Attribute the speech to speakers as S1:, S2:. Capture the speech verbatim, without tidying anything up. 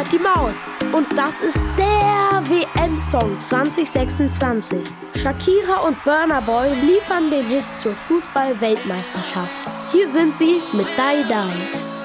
S1: hört die Maus. Und das ist der W M-Song zwanzig sechsundzwanzig. Shakira und Burna Boy liefern den Hit zur Fußball-Weltmeisterschaft. Hier sind sie mit Die Die.